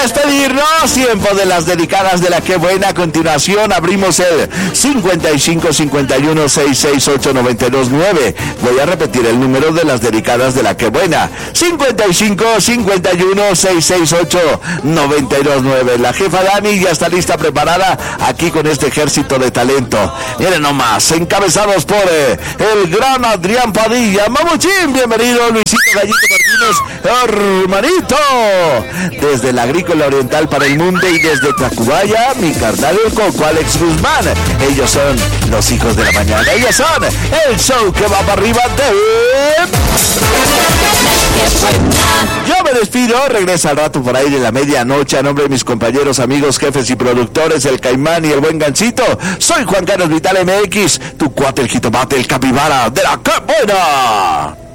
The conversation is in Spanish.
despedirnos, tiempo de las dedicadas de la que buena. A continuación abrimos el 55 51 668 929. Voy a repetir el número de las dedicadas de la que buena: 55 51 668 929. La jefa Dani ya está lista, preparada aquí con este ejército de talento. Miren nomás, encabezados por el gran Adrián Padilla. Mamuchín, bienvenido. Luisito Gallito Martínez, hermanito, desde la Agrícola Oriental para el mundo, y desde Tacubaya, mi carnal el Coco, Alex Guzmán. Ellos son los hijos de la mañana. Ellos son el show que va para arriba de... Yo me despido, regresa al rato por ahí de la medianoche, a nombre de mis compañeros, amigos, jefes y productores, el Caimán y el Buen Gancito. Soy Juan Carlos Vital MX, tu cuate, el jitomate, el capibara de la que buena.